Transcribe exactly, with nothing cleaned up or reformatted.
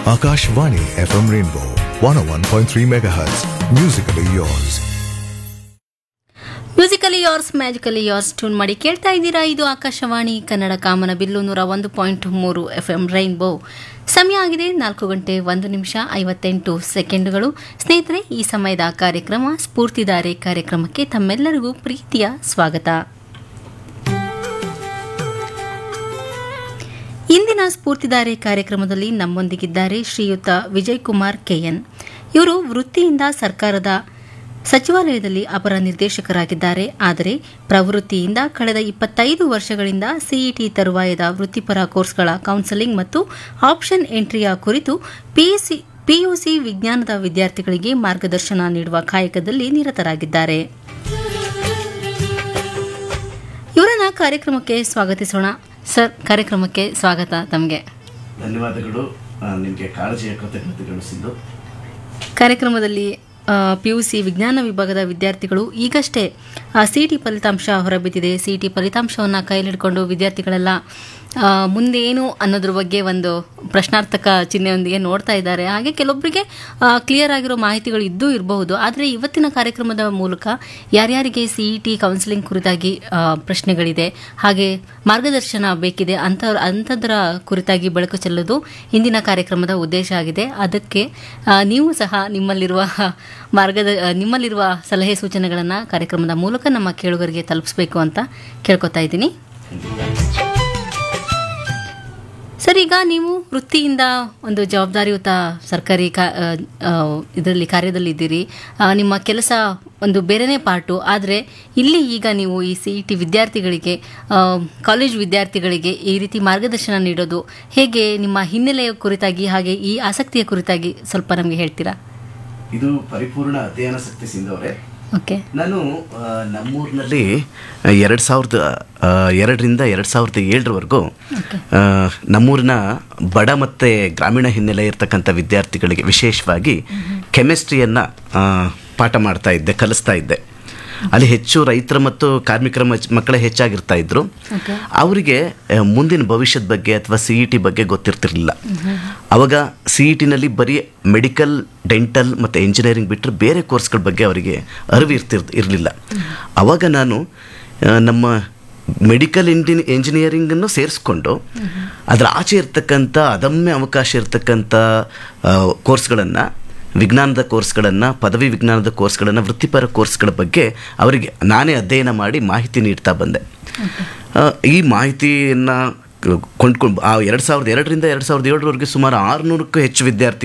Akashvani F M Rainbow one oh one point three megahertz. Musically yours. Musically yours magically yours tune ಮಾಡಿ ಕೇಳ್ತಾ ಇದ್ದೀರಾ. ಇದು ಆಕಾಶವಾಣಿ ಕನ್ನಡ ಕಾಮನಬಿಲ್ಲು ನೂರ ಒಂದು ಪಾಯಿಂಟ್ ಮೂರು ಎಫ್ ಎಂ ರೈನ್ಬೋ. ಸಮಯ ಆಗಿದೆ ನಾಲ್ಕು ಗಂಟೆ ಒಂದು ನಿಮಿಷ ಐವತ್ತೆಂಟು ಸೆಕೆಂಡುಗಳು. ಸ್ನೇಹಿತರೆ, ಈ ಸಮಯದ ಕಾರ್ಯಕ್ರಮ ಸ್ಫೂರ್ತಿದಾರೆ ಕಾರ್ಯಕ್ರಮಕ್ಕೆ ತಮ್ಮೆಲ್ಲರಿಗೂ ಪ್ರೀತಿಯ ಸ್ವಾಗತ. ಇಂದಿನ ಸ್ಫೂರ್ತಿದಾರೆ ಕಾರ್ಯಕ್ರಮದಲ್ಲಿ ನಮ್ಮೊಂದಿಗಿದ್ದಾರೆ ಶ್ರೀಯುತ ವಿಜಯ್ ಕುಮಾರ್ ಕೆಎನ್. ಇವರು ವೃತ್ತಿಯಿಂದ ಸರ್ಕಾರದ ಸಚಿವಾಲಯದಲ್ಲಿ ಅಪರ ನಿರ್ದೇಶಕರಾಗಿದ್ದಾರೆ. ಆದರೆ ಪ್ರವೃತ್ತಿಯಿಂದ ಕಳೆದ ಇಪ್ಪತ್ತೈದು ವರ್ಷಗಳಿಂದ ಸಿಇಟಿ ತರುವಾಯದ ವೃತ್ತಿಪರ ಕೋರ್ಸ್ಗಳ ಕೌನ್ಸೆಲಿಂಗ್ ಮತ್ತು ಆಪ್ಷನ್ ಎಂಟ್ರಿಯ ಕುರಿತು ಪಿಯುಸಿ ಪಿಯುಸಿ ವಿಜ್ಞಾನದ ವಿದ್ಯಾರ್ಥಿಗಳಿಗೆ ಮಾರ್ಗದರ್ಶನ ನೀಡುವ ಕಾಯಕದಲ್ಲಿ ನಿರತರಾಗಿದ್ದಾರೆ. ಇವರನ್ನ ಕಾರ್ಯಕ್ರಮಕ್ಕೆ ಸ್ವಾಗತಿಸೋಣ. ಸರ್, ಕಾರ್ಯಕ್ರಮಕ್ಕೆ ಸ್ವಾಗತ. ತಮಗೆ ಧನ್ಯವಾದಗಳು. ನಿಮಗೆ ಕಾಳಜಿಯ ಕೃತಜ್ಞತೆಗಳು ಸಿದ್ದು. ಕಾರ್ಯಕ್ರಮದಲ್ಲಿ ಪಿಯುಸಿ ವಿಜ್ಞಾನ ವಿಭಾಗದ ವಿದ್ಯಾರ್ಥಿಗಳು ಈಗಷ್ಟೇ ಸಿಇಟಿ ಫಲಿತಾಂಶ ಹೊರಬಿದ್ದಿದೆ. ಸಿಇಟಿ ಫಲಿತಾಂಶವನ್ನು ಕೈಲಿಡ್ಕೊಂಡು ವಿದ್ಯಾರ್ಥಿಗಳೆಲ್ಲ ಮುಂದೆ ಏನು ಅನ್ನೋದ್ರ ಬಗ್ಗೆ ಒಂದು ಪ್ರಶ್ನಾರ್ಥಕ ಚಿಹ್ನೆಯೊಂದಿಗೆ ನೋಡ್ತಾ ಇದ್ದಾರೆ. ಹಾಗೆ ಕೆಲವೊಬ್ಬರಿಗೆ ಕ್ಲಿಯರ್ ಆಗಿರೋ ಮಾಹಿತಿಗಳು ಇದ್ದೂ ಇರಬಹುದು. ಆದರೆ ಇವತ್ತಿನ ಕಾರ್ಯಕ್ರಮದ ಮೂಲಕ ಯಾರ್ಯಾರಿಗೆ ಸಿಇಟಿ ಕೌನ್ಸಿಲಿಂಗ್ ಕುರಿತಾಗಿ ಪ್ರಶ್ನೆಗಳಿದೆ, ಹಾಗೆ ಮಾರ್ಗದರ್ಶನ ಬೇಕಿದೆ ಅಂತ ಅಂಥದ್ರ ಕುರಿತಾಗಿ ಬೆಳಕು ಚೆಲ್ಲೋದು ಇಂದಿನ ಕಾರ್ಯಕ್ರಮದ ಉದ್ದೇಶ ಆಗಿದೆ. ಅದಕ್ಕೆ ನೀವು ಸಹ ನಿಮ್ಮಲ್ಲಿರುವ ಮಾರ್ಗದ ನಿಮ್ಮಲ್ಲಿರುವ ಸಲಹೆ ಸೂಚನೆಗಳನ್ನು ಕಾರ್ಯಕ್ರಮದ ಮೂಲಕ ನಮ್ಮ ಕೇಳುಗರಿಗೆ ತಲುಪಿಸಬೇಕು ಅಂತ ಕೇಳ್ಕೊತಾ ಇದ್ದೀನಿ. ಸರ್, ಈಗ ನೀವು ವೃತ್ತಿಯಿಂದ ಒಂದು ಜವಾಬ್ದಾರಿಯುತ ಸರ್ಕಾರಿ ಕಾ ಇದರಲ್ಲಿ ಕಾರ್ಯದಲ್ಲಿದ್ದೀರಿ. ನಿಮ್ಮ ಕೆಲಸ ಒಂದು ಬೇರೆನೇ ಪಾರ್ಟು. ಆದರೆ ಇಲ್ಲಿ ಈಗ ನೀವು ಈ ಸಿ ಇ ಟಿ ವಿದ್ಯಾರ್ಥಿಗಳಿಗೆ, ಕಾಲೇಜ್ ವಿದ್ಯಾರ್ಥಿಗಳಿಗೆ ಈ ರೀತಿ ಮಾರ್ಗದರ್ಶನ ನೀಡೋದು ಹೇಗೆ? ನಿಮ್ಮ ಹಿನ್ನೆಲೆಯ ಕುರಿತಾಗಿ ಹಾಗೆ ಈ ಆಸಕ್ತಿಯ ಕುರಿತಾಗಿ ಸ್ವಲ್ಪ ನಮಗೆ ಹೇಳ್ತೀರಾ? ಇದು ಪರಿಪೂರ್ಣ ಅಧ್ಯಯನಾಸಕ್ತಿ ಸಿಂಧವರೇ. ಓಕೆ. ನಾನು ನಮ್ಮೂರಿನಲ್ಲಿ ಎರಡು ಸಾವಿರದ ಎರಡರಿಂದ ಎರಡು ಸಾವಿರದ ಏಳರವರೆಗೂ ನಮ್ಮೂರಿನ ಬಡ ಮತ್ತು ಗ್ರಾಮೀಣ ಹಿನ್ನೆಲೆ ಇರ್ತಕ್ಕಂಥ ವಿದ್ಯಾರ್ಥಿಗಳಿಗೆ ವಿಶೇಷವಾಗಿ ಕೆಮಿಸ್ಟ್ರಿಯನ್ನು ಪಾಠ ಮಾಡ್ತಾ ಇದ್ದೆ, ಕಲಿಸ್ತಾ ಇದ್ದೆ. ಅಲ್ಲಿ ಹೆಚ್ಚು ರೈತರ ಮತ್ತು ಕಾರ್ಮಿಕರ ಮಕ್ಕಳೇ ಹೆಚ್ಚಾಗಿರ್ತಾ ಇದ್ರು. ಅವರಿಗೆ ಮುಂದಿನ ಭವಿಷ್ಯದ ಬಗ್ಗೆ ಅಥವಾ ಸಿ ಇ ಟಿ ಬಗ್ಗೆ ಗೊತ್ತಿರ್ತಿರ್ಲಿಲ್ಲ. ಅವಾಗ ಸಿ ಇ ಟಿನಲ್ಲಿ ಬರೀ ಮೆಡಿಕಲ್, ಡೆಂಟಲ್ ಮತ್ತು ಇಂಜಿನಿಯರಿಂಗ್ ಬಿಟ್ಟರೆ ಬೇರೆ ಕೋರ್ಸ್ಗಳ ಬಗ್ಗೆ ಅವರಿಗೆ ಅರಿವು ಇರ್ತಿರ್ ಇರಲಿಲ್ಲ. ಅವಾಗ ನಾನು ನಮ್ಮ ಮೆಡಿಕಲ್ ಇಂಜಿನ್ ಇಂಜಿನಿಯರಿಂಗನ್ನು ಸೇರಿಸ್ಕೊಂಡು ಅದರ ಆಚೆ ಇರ್ತಕ್ಕಂಥ ಅದಮ್ಯ ಅವಕಾಶ ಇರ್ತಕ್ಕಂಥ ಕೋರ್ಸ್ಗಳನ್ನು, ವಿಜ್ಞಾನದ ಕೋರ್ಸ್ಗಳನ್ನು, ಪದವಿ ವಿಜ್ಞಾನದ ಕೋರ್ಸ್ಗಳನ್ನು, ವೃತ್ತಿಪರ ಕೋರ್ಸ್ಗಳ ಬಗ್ಗೆ ಅವರಿಗೆ ನಾನೇ ಅಧ್ಯಯನ ಮಾಡಿ ಮಾಹಿತಿ ನೀಡ್ತಾ ಬಂದೆ. ಈ ಮಾಹಿತಿಯನ್ನು ಕೊಂಡ್ಕೊಂಡು ಆ ಎರಡು ಸಾವಿರದ ಎರಡರಿಂದ ಎರಡು ಸಾವಿರದ ಏಳರವರೆಗೆ ಸುಮಾರು ಆರುನೂರಕ್ಕೂ ಹೆಚ್ಚು ವಿದ್ಯಾರ್ಥಿ